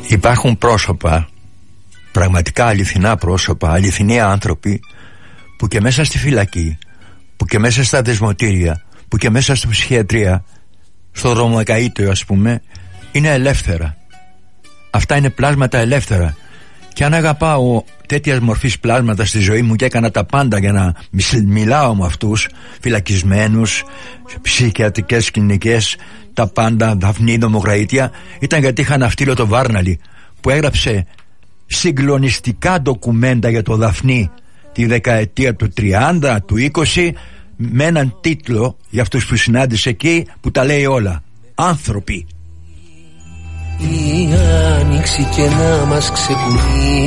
Υπάρχουν πρόσωπα, πραγματικά αληθινά πρόσωπα, αληθινοί άνθρωποι, που και μέσα στη φυλακή, που και μέσα στα δεσμοτήρια, που και μέσα στην ψυχιατρία, στο δρομοκαΐτιο ας πούμε, είναι ελεύθερα. Αυτά είναι πλάσματα ελεύθερα. Και αν αγαπάω τέτοιας μορφής πλάσματα στη ζωή μου και έκανα τα πάντα για να μιλάω με αυτούς, φυλακισμένους, ψυχιατρικές κλινικές, τα πάντα, Δαφνή, Δομοκραΐτια, ήταν γιατί είχα ένα φτύλο, το Βάρναλη, που έγραψε συγκλονιστικά ντοκουμέντα για το Δαφνή τη δεκαετία του 30, του 20, με έναν τίτλο για αυτούς που συνάντησε εκεί που τα λέει όλα. Άνθρωποι. Η άνοιξη και να μας ξεκουρεί